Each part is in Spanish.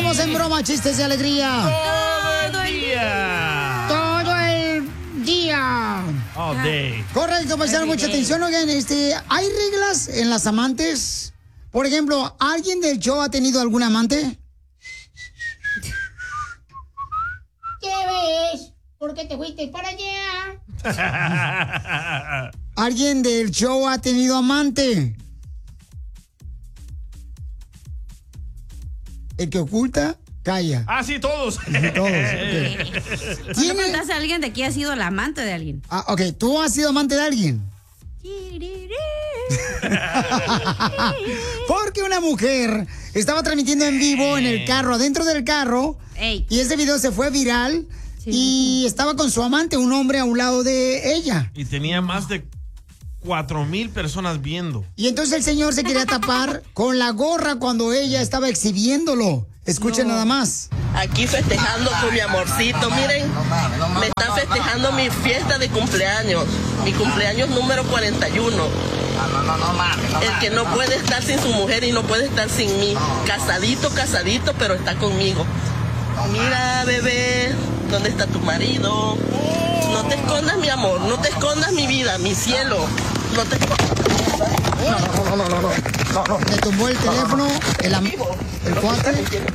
tenemos en broma chistes de alegría. Todo el día. Todo el día. All day. Correcto, paisano, mucha atención. Oigan, ¿hay reglas en las amantes? Por ejemplo, ¿alguien del show ha tenido algún amante? ¿Qué ves? ¿Por qué te fuiste para allá? ¿Alguien del show ha tenido amante? El que oculta, calla. Ah, sí, todos. Todos, okay. ¿Tú preguntaste a alguien de aquí ha sido el amante de alguien? Ah, ok, ¿tú has sido amante de alguien? Porque una mujer estaba transmitiendo en vivo en el carro, adentro del carro, y ese video se fue viral, y estaba con su amante, un hombre a un lado de ella. Y tenía más de 4,000 personas viendo. Y entonces el señor se quería tapar con la gorra cuando ella estaba exhibiéndolo. Escuchen nada más. Aquí festejando con mi amorcito, miren, me están festejando mi fiesta de cumpleaños, mi cumpleaños número 41. El que no puede estar sin su mujer y no puede estar sin mí, casadito, pero está conmigo. Mira, bebé, ¿dónde está tu marido? No te escondas, mi amor, no te escondas, mi vida, mi cielo, no te escondas. No. Le tumbó el teléfono, el cuate.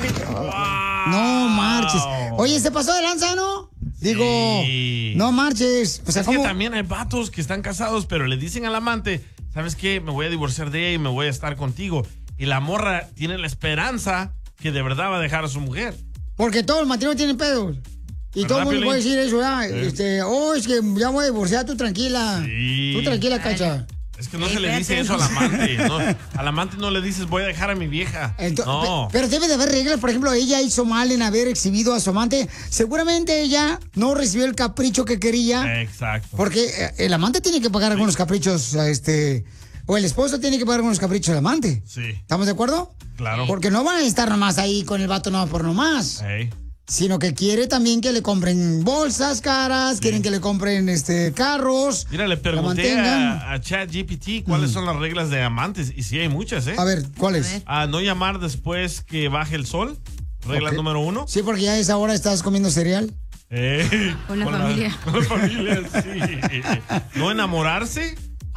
No marches. Oye, ¿se pasó de lanza, no? Digo, no marches. O sea, es que también hay vatos que están casados, pero le dicen al amante, ¿sabes qué? Me voy a divorciar de ella y me voy a estar contigo. Y la morra tiene la esperanza que de verdad va a dejar a su mujer. Porque todos los matrimonios tienen pedos. Y todo el mundo puede decir eso, ¿verdad? Es que ya voy a divorciar, tú tranquila. Sí. Tú tranquila, Cacha. Es que no se le dice eso al amante. No, al amante no le dices, voy a dejar a mi vieja. No. Pero debe de haber reglas. Por ejemplo, ella hizo mal en haber exhibido a su amante. Seguramente ella no recibió el capricho que quería. Exacto. Porque el amante tiene que pagar algunos caprichos, o el esposo tiene que pagar algunos caprichos al amante. Sí. ¿Estamos de acuerdo? Claro. Porque no van a estar nomás ahí con el vato no por nomás. Sino que quiere también que le compren bolsas caras, quieren que le compren carros. Mira, le pregunté a ChatGPT cuáles son las reglas de amantes, y sí hay muchas, ¿eh? A ver, ¿cuáles? No llamar después que baje el sol, regla número 1. Sí, porque ya a esa hora estás comiendo cereal. Con la familia. Con la familia, sí. No enamorarse.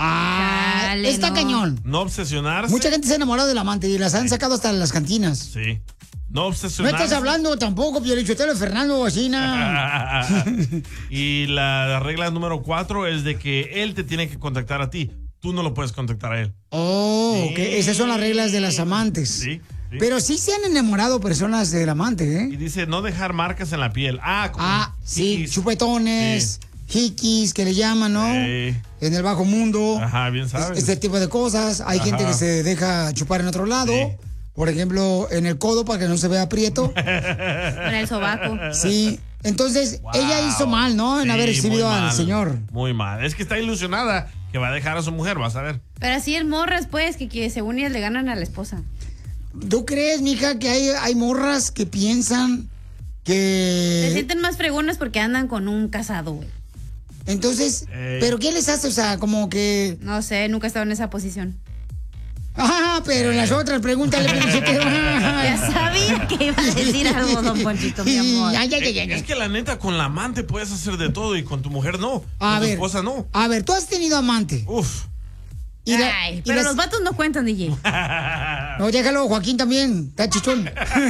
Está cañón. No obsesionarse. Mucha gente se ha enamorado del amante y las han sacado hasta en las cantinas. Sí. No obsesionarse. No estás hablando tampoco, Piolichotelo de Fernando Bocina. Y la regla número 4 es de que él te tiene que contactar a ti. Tú no lo puedes contactar a él. Ok. Esas son las reglas de las amantes. Sí. Pero sí se han enamorado personas del amante, ¿eh? Y dice no dejar marcas en la piel. Sí, chupetones, hikis, que le llaman, ¿no? En el bajo mundo. Ajá, bien sabes. Este tipo de cosas. Hay gente que se deja chupar en otro lado. Sí. Por ejemplo, en el codo para que no se vea aprieto. Con el sobaco. Sí. Entonces, ella hizo mal, ¿no? En haber exhibido al señor. Muy mal. Es que está ilusionada que va a dejar a su mujer, vas a ver. Pero así es morras, pues, que según ellas le ganan a la esposa. ¿Tú crees, mija, que hay morras que piensan que... Se sienten más fregonas porque andan con un casado, güey. Entonces, ¿pero qué les hace? O sea, como que... No sé, nunca he estado en esa posición. Pero en las otras, pregúntale. Ya sabía que iba a decir algo, don Ponchito, mi amor. Es que la neta, con la amante puedes hacer de todo y con tu mujer no. Con tu esposa no. A ver, tú has tenido amante. Uf. Pero los vatos no cuentan, DJ. No, déjalo, Joaquín también. Está chichón.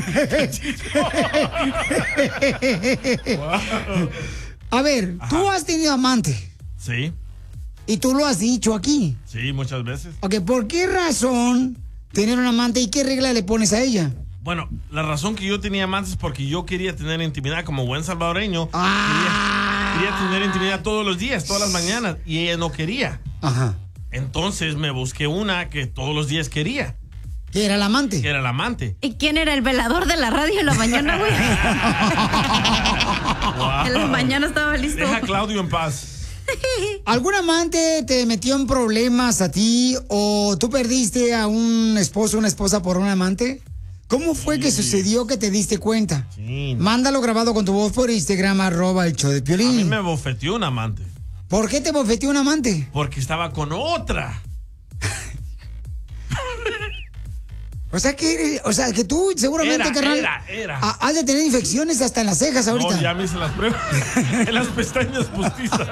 A ver, tú has tenido amante. Sí. Y tú lo has dicho aquí. Sí, muchas veces. Ok, ¿por qué razón tener un amante y qué regla le pones a ella? Bueno, la razón que yo tenía amantes es porque yo quería tener intimidad como buen salvadoreño. Quería tener intimidad todos los días, todas las mañanas, y ella no quería. Ajá. Entonces me busqué una que todos los días quería. ¿Que era el amante? Que era el amante. ¿Y quién era el velador de la radio en la mañana, güey? Wow. En la mañana estaba listo. Deja a Claudio en paz. ¿Algún amante te metió en problemas a ti o tú perdiste a un esposo o una esposa por un amante? ¿Cómo fue que sucedió que te diste cuenta? Sí. Mándalo grabado con tu voz por Instagram, @el-show-de-Piolín. A mí me bofeteó un amante. ¿Por qué te bofeteó un amante? Porque estaba con otra. O sea que tú seguramente, carnal, has de tener infecciones hasta en las cejas ahorita. No, ya me hice las pruebas. En las pestañas postizas.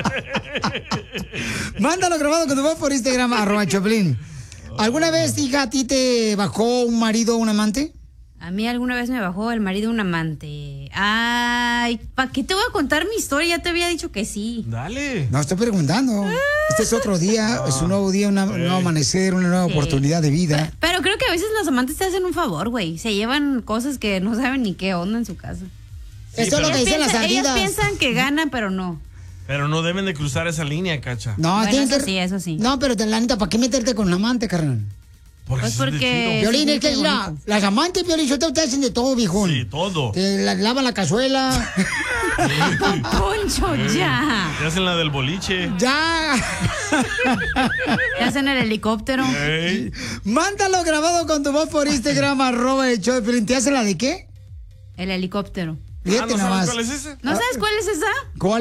Mándalo grabado con tu voz por Instagram, @Choplin. ¿Alguna vez, hija, a ti te bajó un marido o un amante? A mí alguna vez me bajó el marido un amante. Ay, ¿para qué te voy a contar mi historia? Ya te había dicho que sí. Dale. No, estoy preguntando. Este es otro día, es un nuevo día, un nuevo amanecer, una nueva oportunidad de vida. Pero creo que a veces los amantes te hacen un favor, güey. Se llevan cosas que no saben ni qué onda en su casa. Sí, esto es lo que dicen las ardidas. Ellas piensan que ganan, pero no. Pero no deben de cruzar esa línea, Cacha. No, bueno, tienen eso que... sí, eso sí. No, pero la neta, ¿para qué meterte con un amante, carnal? Pues porque... Violín, es que mira, las amantes, Violín, te hacen de todo, viejón. Sí, todo. Te lavan la cazuela. Poncho, ya. Te hacen la del boliche. Ya. Te hacen el helicóptero. Hey. Mándalo grabado con tu voz por Instagram, @el show de Piolín. ¿Te hacen la de qué? El helicóptero. Fíjate ¿No nomás. sabes cuál es ese? ¿No sabes cuál es esa? ¿Cuál?